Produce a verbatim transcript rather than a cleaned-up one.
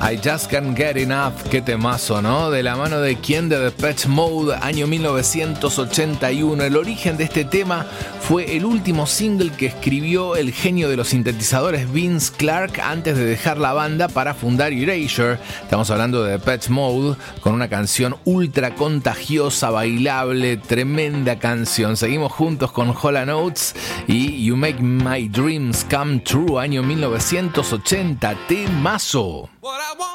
I Just Can't Get Enough, qué temazo, ¿no? De la mano de quién, de Depeche Mode, año mil novecientos ochenta y uno. El origen de este tema fue el último single que escribió el genio de los sintetizadores Vince Clarke antes de dejar la banda para fundar Erasure. Estamos hablando de Depeche Mode, con una canción ultra contagiosa, bailable, tremenda canción. Seguimos juntos con Hall and Oates y You Make My Dreams Come True, año mil novecientos ochenta. Temazo.